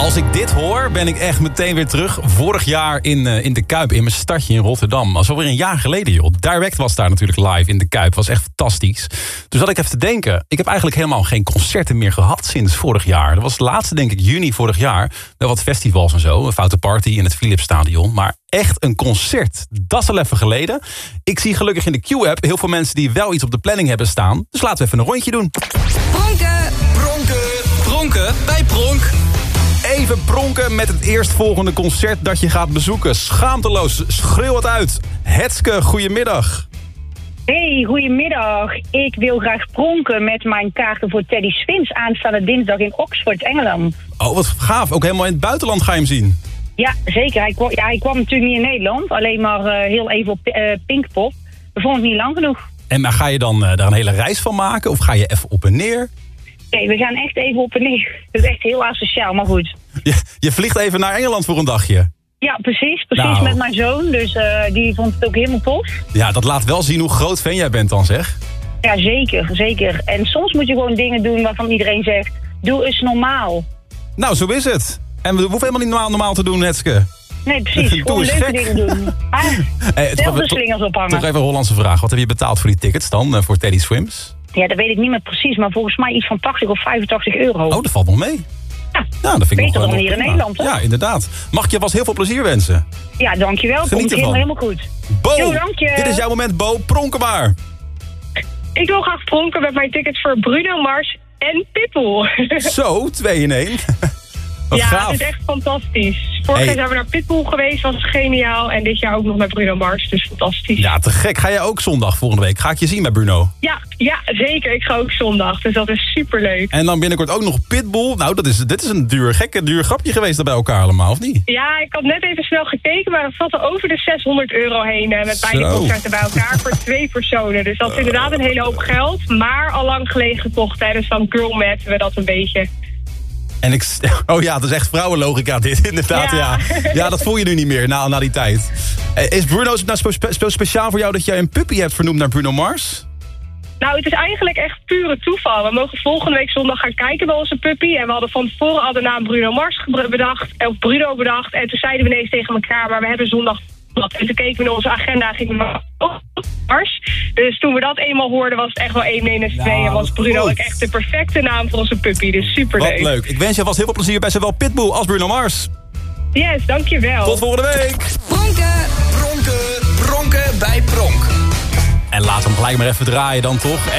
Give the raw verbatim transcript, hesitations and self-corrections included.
Als ik dit hoor, ben ik echt meteen weer terug. Vorig jaar in, uh, in de Kuip, in mijn stadje in Rotterdam. Dat is alweer een jaar geleden, joh. Direct was daar natuurlijk live in de Kuip. Was echt fantastisch. Dus zat ik even te denken. Ik heb eigenlijk helemaal geen concerten meer gehad sinds vorig jaar. Dat was het laatste, denk ik, juni vorig jaar. Wel wat festivals en zo. Een Foute Party in het Philipsstadion. Maar echt een concert, dat is al even geleden. Ik zie gelukkig in de Q-app heel veel mensen die wel iets op de planning hebben staan. Dus laten we even een rondje doen. Pronken, pronken, pronken bij Pronk. Even pronken met het eerstvolgende concert dat je gaat bezoeken. Schaamteloos, schreeuw het uit. Hetske, goedemiddag. Hey, goedemiddag. Ik wil graag pronken met mijn kaarten voor Teddy Swims aanstaande dinsdag in Oxford, Engeland. Oh, wat gaaf. Ook helemaal in het buitenland ga je hem zien. Ja, zeker. Hij kwam, ja, hij kwam natuurlijk niet in Nederland. Alleen maar uh, heel even op uh, Pinkpop. We vonden het niet lang genoeg. En maar ga je dan uh, daar een hele reis van maken? Of ga je even op en neer? Nee, we gaan echt even op en neer. Dat is echt heel asociaal, maar goed. Je, je vliegt even naar Engeland voor een dagje. Ja, precies. Precies nou. met mijn zoon. Dus uh, die vond het ook helemaal tof. Ja, dat laat wel zien hoe groot fan jij bent dan, zeg. Ja, zeker. Zeker. En soms moet je gewoon dingen doen waarvan iedereen zegt, doe eens normaal. Nou, zo is het. En we hoeven helemaal niet normaal, normaal te doen, Hetske. Nee, precies. Gewoon leuke gek. dingen doen. Ah, hey, zelf de slingers ophangen. Toch even een Hollandse vraag. Wat heb je betaald voor die tickets dan, uh, voor Teddy Swims? Ja, dat weet ik niet meer precies, maar volgens mij iets van tachtig of vijfentachtig euro. Oh, dat valt nog mee. Ja, ja dat vind ik beter nog, dan nog hier prima. in Nederland, hè? Ja, inderdaad. Mag ik je vast heel veel plezier wensen? Ja, dankjewel. Geniet Komt helemaal, helemaal goed. Bo, Yo, dank je. Dit is jouw moment, Bo. Pronken maar. Ik wil graag pronken met mijn tickets voor Bruno Mars en Pitbull. Zo, twee in één. Wat ja, gaaf. het is echt fantastisch. Vorig hey. jaar zijn we naar Pitbull geweest, was geniaal. En dit jaar ook nog met Bruno Mars, dus fantastisch. Ja, te gek. Ga jij ook zondag volgende week? Ga ik je zien bij Bruno? Ja, ja, zeker. Ik ga ook zondag, dus dat is superleuk. En dan binnenkort ook nog Pitbull. Nou, dat is, dit is een duur, gekke, duur grapje geweest daar bij elkaar allemaal, of niet? Ja, ik had net even snel gekeken, maar het zat er over de zeshonderd euro heen. Uh, met beide concerten bij elkaar voor twee personen. Dus dat is inderdaad een hele hoop geld. Maar al lang geleden gekocht tijdens van Girl Math we dat een beetje. En ik, oh ja, het is echt vrouwenlogica dit, inderdaad. Ja, ja. ja dat voel je nu niet meer na, na die tijd. Is Bruno nou spe, spe, speciaal voor jou dat jij een puppy hebt vernoemd naar Bruno Mars? Nou, het is eigenlijk echt pure toeval. We mogen volgende week zondag gaan kijken bij onze puppy. En we hadden van tevoren al de naam Bruno Mars bedacht. Of Bruno bedacht. En toen zeiden we ineens tegen elkaar, maar we hebben zondag. En toen keken we naar onze agenda, gingen we Mars. Dus toen we dat eenmaal hoorden, was het echt wel één minus twee. Nou, en was Bruno ook echt de perfecte naam voor onze puppy. Dus superleuk. Wat leuk. Ik wens je vast heel veel plezier bij zowel Pitbull als Bruno Mars. Yes, dankjewel. Tot volgende week. pronken, pronken, pronken bij Pronk. En laten we hem gelijk maar even draaien dan toch.